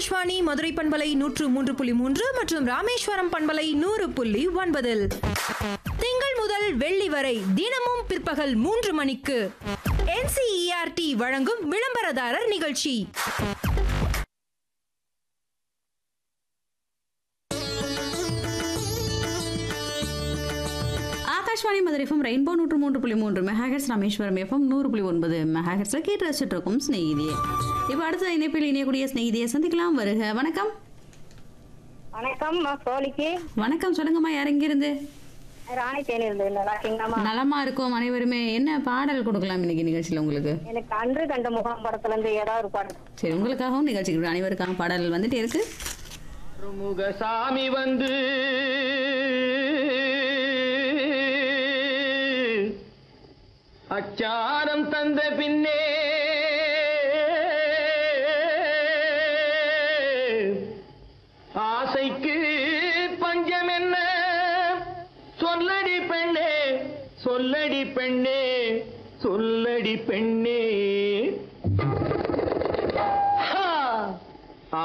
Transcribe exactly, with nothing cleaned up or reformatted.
ஆகாஷ்வாணி மதுரை பண்பலை நூற்று மூன்று புள்ளி மூன்று மற்றும் ராமேஸ்வரம் பண்பலை நூறு புள்ளி ஒன்பதில் திங்கள் முதல் வெள்ளி வரை தினமும் பிற்பகல் மூன்று மணிக்கு N C E R D வழங்கும் விளம்பரதாரர் நிகழ்ச்சி. ஆகாஷ்வாணி மதுரை எஃப்எம் ரெயின்போ நூற்று மூன்று புள்ளி மூன்று மெகாஹெர்ட்ஸ், ராமேஸ்வரம் எஃப்எம் நூறு புள்ளி ஒன்பது மெகாஹெர்ட்ஸில் கேட்டு ரசிச்சுட்டு இருக்கும் ஸ்நேகிதியே. இப்போ அடுத்த இணைப்பில் இணையக்கூடிய ஸ்நேகிதியை சந்திக்கலாம். வருக. வணக்கம். வணக்கம். சோழிக்கு வணக்கம். சொல்லுங்கம்மா, யார் எங்கிருந்து? ராணி தேனிருந்து. நல்லா இருக்கீங்களாம்மா? நலமா இருக்கும் அனைவருமே. என்ன பாடல் கொடுக்கலாம் இன்னைக்கு நிகழ்ச்சியில் உங்களுக்கு? எனக்கு அன்று கண்ட முகம் படத்துல இருந்து ஏதாவது ஒரு பாடல். சரி, உங்களுக்காகவும் நிகழ்ச்சிக்கு அனைவருக்காக பாடல் வந்துட்டு இருக்கு. முகசாமி வந்து அச்சாரம் தந்த பின்னே ஆசைக்கு பஞ்சம் என்ன, சொல்லடி பெண்ணே, சொல்லடி பெண்ணே, சொல்லடி பெண்ணே.